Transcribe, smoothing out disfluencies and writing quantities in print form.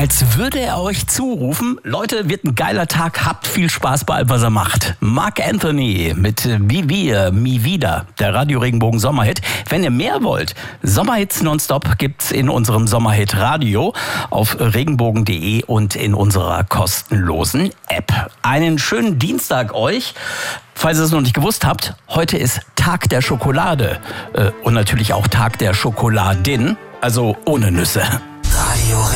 als würde er euch zurufen, Leute, wird ein geiler Tag, habt viel Spaß bei allem, was er macht. Marc Anthony mit Wie wir, Mi Wieder, der Radio Regenbogen Sommerhit. Wenn ihr mehr wollt, Sommerhits nonstop gibt's in unserem Sommerhit Radio auf regenbogen.de und in unserer kostenlosen App. Einen schönen Dienstag euch. Falls ihr es noch nicht gewusst habt, heute ist Tag der Schokolade und natürlich auch Tag der Schokoladin, also ohne Nüsse.